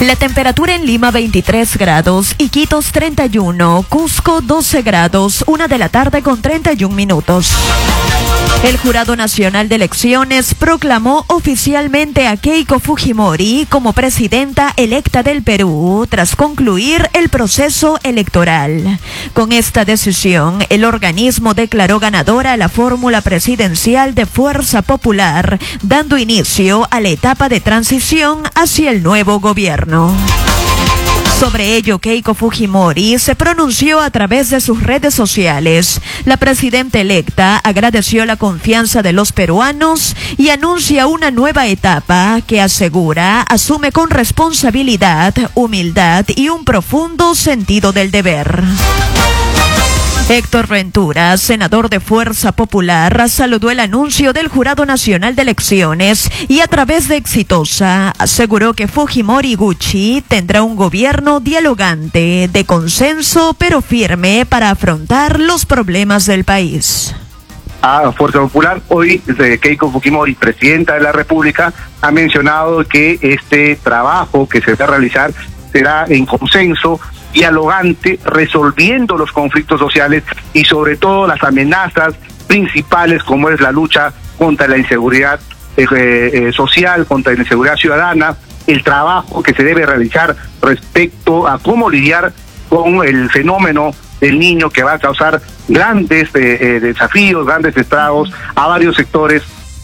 La temperatura en Lima 23 grados, Iquitos 31, Cusco 12 grados, 1:31 p.m. El Jurado Nacional de Elecciones proclamó oficialmente a Keiko Fujimori como presidenta electa del Perú tras concluir el proceso electoral. Con esta decisión, el organismo declaró ganadora a la fórmula presidencial de Fuerza Popular, dando inicio a la etapa de transición hacia el nuevo gobierno. Sobre ello, Keiko Fujimori se pronunció a través de sus redes sociales. La presidenta electa agradeció la confianza de los peruanos y anuncia una nueva etapa que asegura asume con responsabilidad, humildad y un profundo sentido del deber. Héctor Ventura, senador de Fuerza Popular, saludó el anuncio del Jurado Nacional de Elecciones y a través de Exitosa aseguró que Fujimori Gucci tendrá un gobierno dialogante, de consenso pero firme para afrontar los problemas del país. A Fuerza Popular, hoy Keiko Fujimori, presidenta de la República, ha mencionado que este trabajo que se va a realizar será en consenso, dialogante, resolviendo los conflictos sociales y sobre todo las amenazas principales como es la lucha contra la inseguridad social, contra la inseguridad ciudadana, el trabajo que se debe realizar respecto a cómo lidiar con el fenómeno del niño que va a causar grandes desafíos, grandes estragos a varios sectores.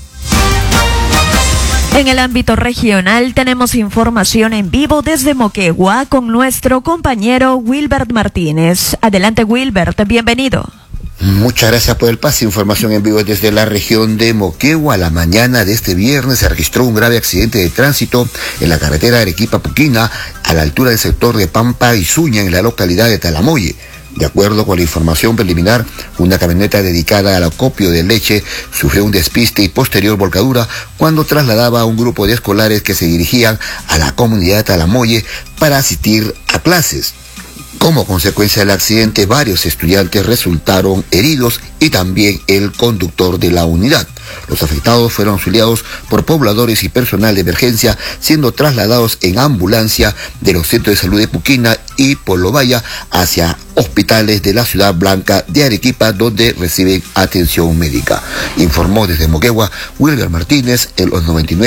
En el ámbito regional tenemos información en vivo desde Moquegua con nuestro compañero Wilbert Martínez. Adelante, Wilbert, bienvenido. Muchas gracias por el pase. Información en vivo desde la región de Moquegua. La mañana de este viernes se registró un grave accidente de tránsito en la carretera Arequipa-Puquina, a la altura del sector de Pampa y Suña, en la localidad de Talamoye. De acuerdo con la información preliminar, una camioneta dedicada al acopio de leche sufrió un despiste y posterior volcadura cuando trasladaba a un grupo de escolares que se dirigían a la comunidad de Talamoye para asistir a clases. Como consecuencia del accidente, varios estudiantes resultaron heridos y también el conductor de la unidad. Los afectados fueron auxiliados por pobladores y personal de emergencia, siendo trasladados en ambulancia de los centros de salud de Puquina y Polobaya hacia hospitales de la ciudad blanca de Arequipa, donde reciben atención médica. Informó desde Moquegua Wilber Martínez en los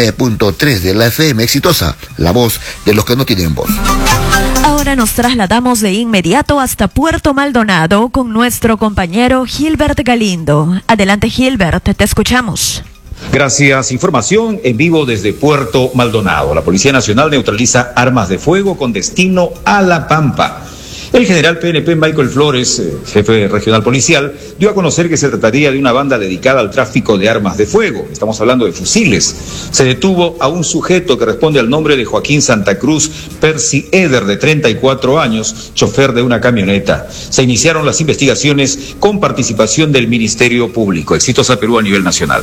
99.3 de la FM Exitosa, la voz de los que no tienen voz. Ahora nos trasladamos de inmediato hasta Puerto Maldonado con nuestro compañero Gilbert Galindo. Adelante, Gilbert, te escuchamos. Gracias. Información en vivo desde Puerto Maldonado. La Policía Nacional neutraliza armas de fuego con destino a La Pampa. El general PNP Michael Flores, jefe regional policial, dio a conocer que se trataría de una banda dedicada al tráfico de armas de fuego. Estamos hablando de fusiles. Se detuvo a un sujeto que responde al nombre de Joaquín Santa Cruz Percy Eder, de 34 años, chofer de una camioneta. Se iniciaron las investigaciones con participación del Ministerio Público. Exitosa Perú a nivel nacional.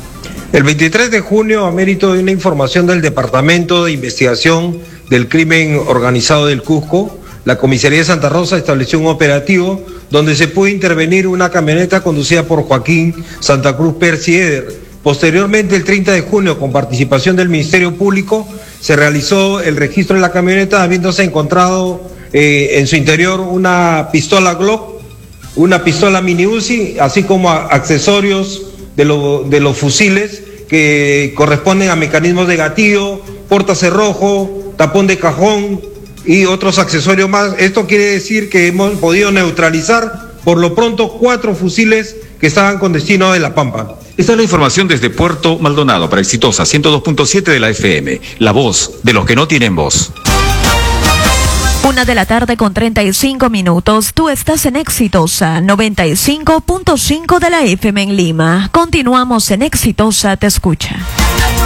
El 23 de junio, a mérito de una información del Departamento de Investigación del Crimen Organizado del Cusco, la Comisaría de Santa Rosa estableció un operativo donde se pudo intervenir una camioneta conducida por Joaquín Santa Cruz Percy Eder. Posteriormente, el 30 de junio, con participación del Ministerio Público, se realizó el registro de la camioneta, habiéndose encontrado en su interior una pistola Glock, una pistola mini Uzi, así como accesorios de los fusiles que corresponden a mecanismos de gatillo, portacerrojo, tapón de cajón y otros accesorios más. Esto quiere decir que hemos podido neutralizar por lo pronto 4 fusiles que estaban con destino de La Pampa. Esta es la información desde Puerto Maldonado para Exitosa 102.7 de la FM, la voz de los que no tienen voz. 1:35 p.m. Tú estás en Exitosa 95.5 de la FM en Lima. Continuamos en Exitosa Te Escucha.